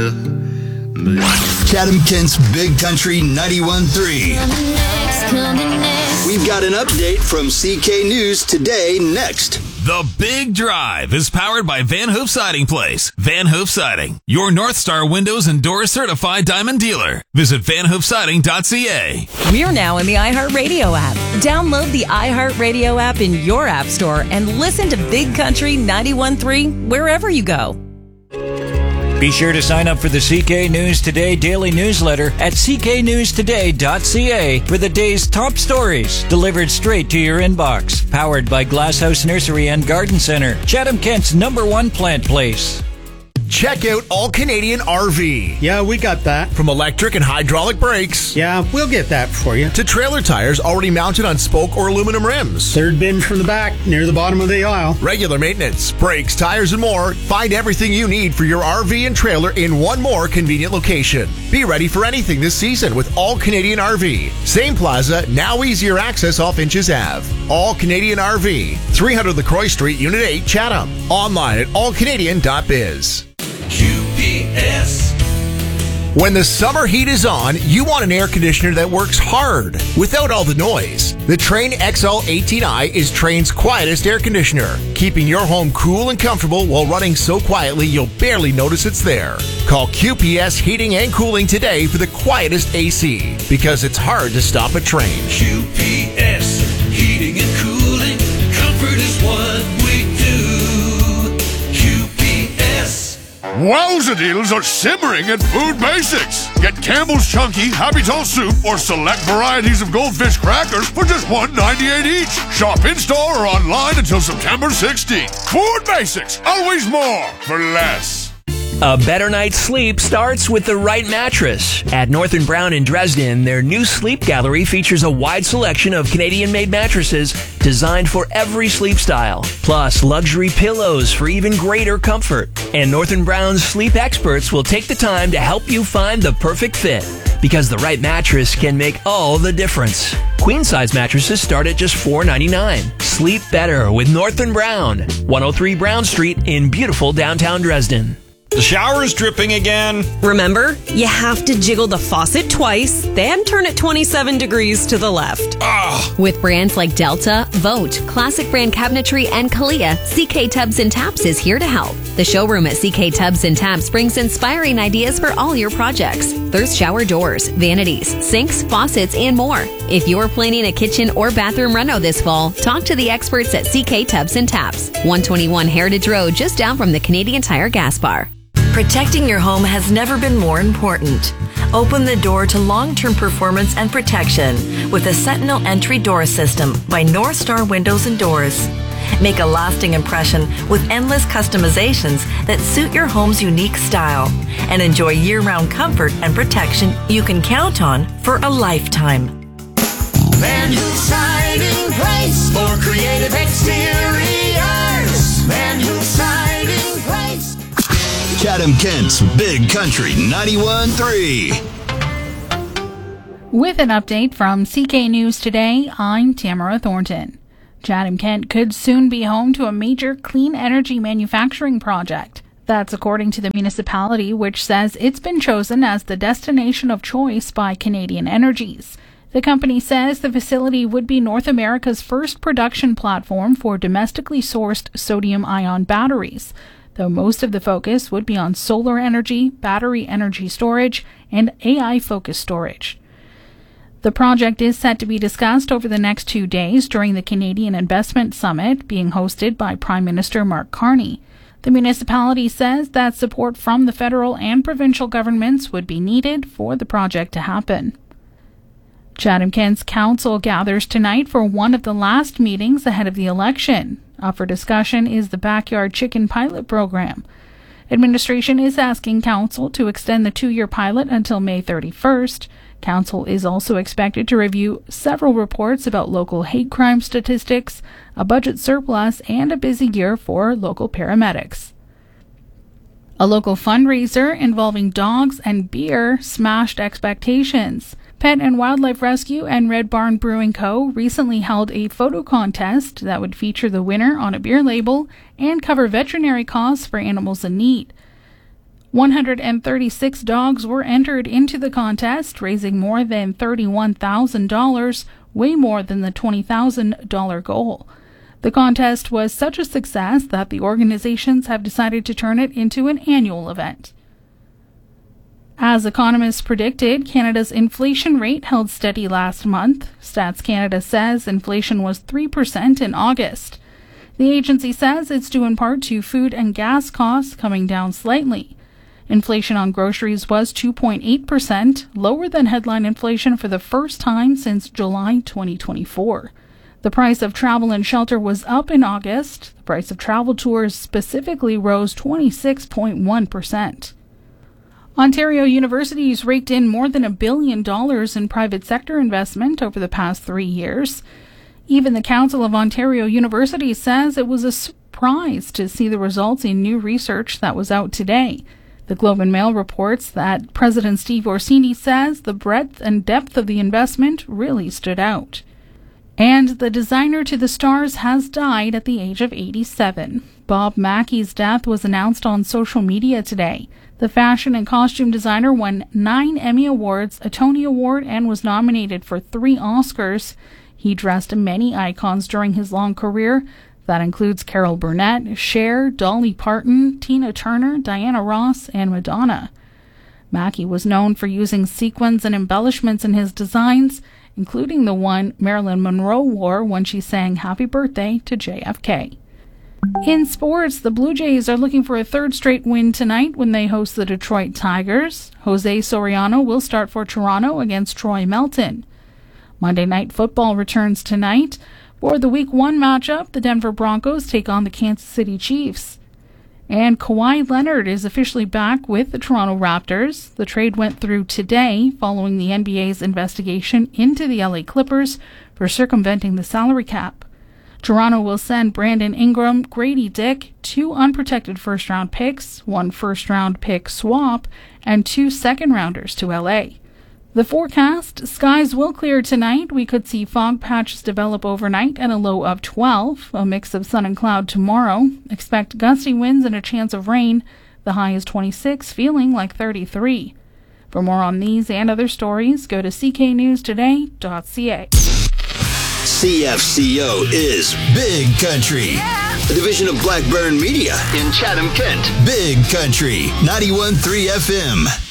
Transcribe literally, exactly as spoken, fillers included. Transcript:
Chatham Kent's Big Country ninety-one point three. We've got an update from C K News Today next. The Big Drive is powered by Van Hoof Siding Place. Van Hoof Siding, your North Star Windows and Doors certified diamond dealer. Visit van hoof siding dot c a. We're now in the iHeartRadio app. Download the iHeartRadio app in your app store and listen to Big Country ninety-one point three wherever you go. Be sure to sign up for the C K News Today daily newsletter at c k news today dot c a for the day's top stories delivered straight to your inbox. Powered by Glasshouse Nursery and Garden Center, Chatham Kent's number one plant place. Check out All Canadian R V. Yeah, we got that. From electric and hydraulic brakes. Yeah, we'll get that for you. To trailer tires already mounted on spoke or aluminum rims. Third bin from the back, near the bottom of the aisle. Regular maintenance, brakes, tires, and more. Find everything you need for your R V and trailer in one more convenient location. Be ready for anything this season with All Canadian R V. Same plaza, now easier access off Inches Avenue. All Canadian R V, three hundred LaCroix Street, Unit eight, Chatham. Online at all canadian dot biz. Q P S. When the summer heat is on, you want an air conditioner that works hard without all the noise. The Trane X L eighteen i is Trane's quietest air conditioner, keeping your home cool and comfortable while running so quietly you'll barely notice it's there. Call Q P S Heating and Cooling today for the quietest A C, because it's hard to stop a Trane. Q P S Heating and Cooling. Comfort is what we do. Q P S. Wowza deals are simmering at Food Basics. Get Campbell's Chunky, Happy Tall Soup, or select varieties of Goldfish crackers for just one ninety-eight each. Shop in-store or online until September sixteenth. Food Basics, always more for less. A better night's sleep starts with the right mattress. At North and Brown in Dresden, their new sleep gallery features a wide selection of Canadian-made mattresses designed for every sleep style, plus luxury pillows for even greater comfort. And North and Brown's sleep experts will take the time to help you find the perfect fit, because the right mattress can make all the difference. Queen-size mattresses start at just four ninety-nine. Sleep better with North and Brown, one oh three Brown Street in beautiful downtown Dresden. The shower is dripping again. Remember, you have to jiggle the faucet twice, then turn it twenty-seven degrees to the left. Ugh. With brands like Delta, Vote, Classic Brand Cabinetry, and Kalia, C K Tubs and Taps is here to help. The showroom at C K Tubs and Taps brings inspiring ideas for all your projects. There's shower doors, vanities, sinks, faucets, and more. If you're planning a kitchen or bathroom reno this fall, talk to the experts at C K Tubs and Taps, one twenty-one Heritage Road, just down from the Canadian Tire gas bar. Protecting your home has never been more important. Open the door to long-term performance and protection with the Sentinel Entry Door System by North Star Windows and Doors. Make a lasting impression with endless customizations that suit your home's unique style, and enjoy year-round comfort and protection you can count on for a lifetime. Van Hoof Siding Place for creative exteriors. Van Hoof Siding Place. Chatham Kent's Big Country ninety-one point three. With an update from C K News Today, I'm Tamara Thornton. Chatham Kent could soon be home to a major clean energy manufacturing project. That's according to the municipality, which says it's been chosen as the destination of choice by Canadian Energies. The company says the facility would be North America's first production platform for domestically sourced sodium-ion batteries, though most of the focus would be on solar energy, battery energy storage, and A I-focused storage. The project is set to be discussed over the next two days during the Canadian Investment Summit, being hosted by Prime Minister Mark Carney. The municipality says that support from the federal and provincial governments would be needed for the project to happen. Chatham Kent's Council gathers tonight for one of the last meetings ahead of the election. Up for discussion is the Backyard Chicken Pilot Program. Administration is asking Council to extend the two-year pilot until May thirty-first. Council is also expected to review several reports about local hate crime statistics, a budget surplus, and a busy year for local paramedics. A local fundraiser involving dogs and beer smashed expectations. Pet and Wildlife Rescue and Red Barn Brewing Co. recently held a photo contest that would feature the winner on a beer label and cover veterinary costs for animals in need. one hundred thirty-six dogs were entered into the contest, raising more than thirty-one thousand dollars, way more than the twenty thousand dollars goal. The contest was such a success that the organizations have decided to turn it into an annual event. As economists predicted, Canada's inflation rate held steady last month. Stats Canada says inflation was three percent in August. The agency says it's due in part to food and gas costs coming down slightly. Inflation on groceries was two point eight percent, lower than headline inflation for the first time since July twenty twenty-four. The price of travel and shelter was up in August. The price of travel tours specifically rose twenty-six point one percent. Ontario universities raked in more than a billion dollars in private sector investment over the past three years. Even the Council of Ontario Universities says it was a surprise to see the results in new research that was out today. The Globe and Mail reports that President Steve Orsini says the breadth and depth of the investment really stood out. And the designer to the stars has died at the age of eighty-seven. Bob Mackie's death was announced on social media today. The fashion and costume designer won nine Emmy Awards, a Tony Award, and was nominated for three Oscars. He dressed many icons during his long career. That includes Carol Burnett, Cher, Dolly Parton, Tina Turner, Diana Ross, and Madonna. Mackie was known for using sequins and embellishments in his designs, including the one Marilyn Monroe wore when she sang Happy Birthday to J F K. In sports, the Blue Jays are looking for a third straight win tonight when they host the Detroit Tigers. Jose Soriano will start for Toronto against Troy Melton. Monday Night Football returns tonight. For the Week one matchup, the Denver Broncos take on the Kansas City Chiefs. And Kawhi Leonard is officially back with the Toronto Raptors. The trade went through today following the N B A's investigation into the L A Clippers for circumventing the salary cap. Toronto will send Brandon Ingram, Grady Dick, two unprotected first-round picks, one first-round pick swap, and two second-rounders to L A. The forecast, skies will clear tonight. We could see fog patches develop overnight and a low of twelve, a mix of sun and cloud tomorrow. Expect gusty winds and a chance of rain. The high is twenty-six, feeling like thirty-three. For more on these and other stories, go to c k news today dot c a. C F C O is Big Country, a division of Blackburn Media in Chatham, Kent. Big Country, ninety-one point three F M.